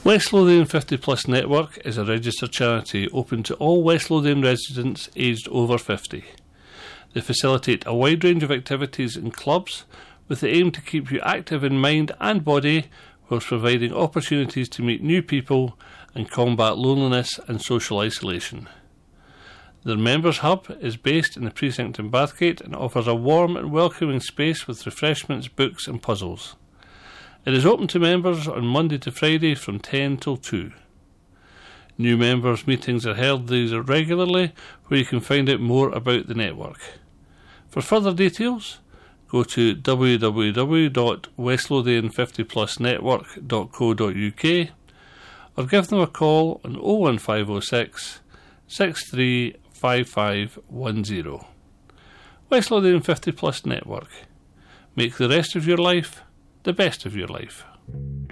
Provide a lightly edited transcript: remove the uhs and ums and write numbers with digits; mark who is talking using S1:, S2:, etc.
S1: West Lothian 50 Plus Network is a registered charity open to all West Lothian residents aged over 50. They facilitate a wide range of activities and clubs with the aim to keep you active in mind and body whilst providing opportunities to meet new people and combat loneliness and social isolation. Their members' hub is based in the precinct in Bathgate and offers a warm and welcoming space with refreshments, books and puzzles. It is open to members on Monday to Friday from 10 till 2. New members' meetings are held regularly, where you can find out more about the network. For further details, go to www.westlothian50plusnetwork.co.uk or give them a call on 01506 635510. West Lothian 50 Plus Network. Make the rest of your life the best of your life.